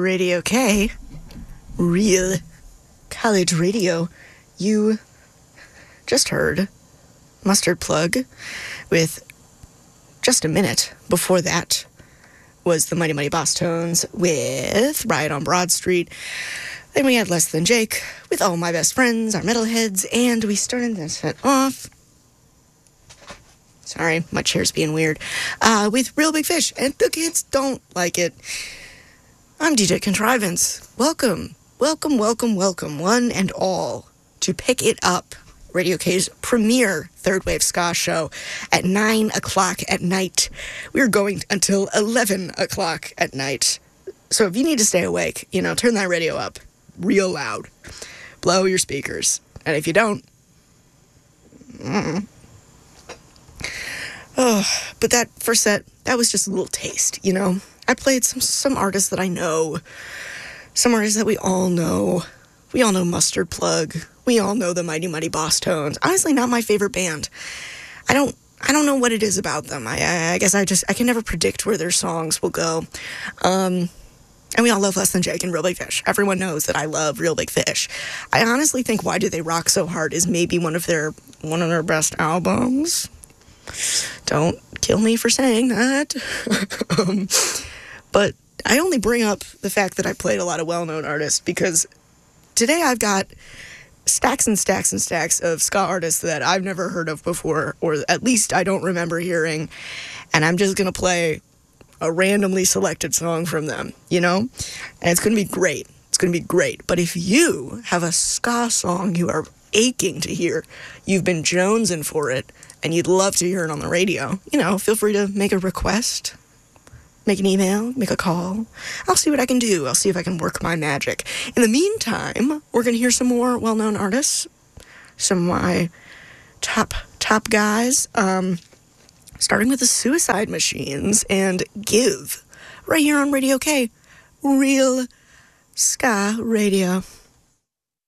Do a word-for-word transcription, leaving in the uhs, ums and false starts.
Radio K, real college radio. You just heard Mustard Plug with Just a Minute. Before that was the Mighty Mighty Boss Tones with Riot on Broad Street. Then we had Less Than Jake with All My Best Friends, our metalheads, and we started this set off. Sorry, my chair's being weird. Uh, with Real Big Fish, and the kids don't like it. I'm D J Contrivance. Welcome, welcome, welcome, welcome, one and all, to Pick It Up, Radio K's premier third wave ska show at nine o'clock at night. We're going until eleven o'clock at night. So if you need to stay awake, you know, turn that radio up real loud. Blow your speakers. And if you don't, mm, oh, but that first set, that was just a little taste, you know? I played some some artists that I know, some artists that we all know. We all know Mustard Plug. We all know the Mighty Mighty Boss Tones. Honestly, not my favorite band. I don't I don't know what it is about them. I, I guess I just, I can never predict where their songs will go. Um, and we all love Less Than Jake and Real Big Fish. Everyone knows that I love Real Big Fish. I honestly think Why Do They Rock So Hard is maybe one of their, one of their best albums. Don't kill me for saying that. um, but I only bring up the fact that I played a lot of well-known artists because today I've got stacks and stacks and stacks of ska artists that I've never heard of before, or at least I don't remember hearing, and I'm just going to play a randomly selected song from them, you know? And it's going to be great. It's going to be great. But if you have a ska song you are aching to hear, you've been jonesing for it, and you'd love to hear it on the radio, you know, feel free to make a request. Make an email, make a call. I'll see what I can do. I'll see if I can work my magic. In the meantime, we're going to hear some more well-known artists, some of my top, top guys, um, starting with the Suicide Machines and Give, right here on Radio K, Real Ska Radio.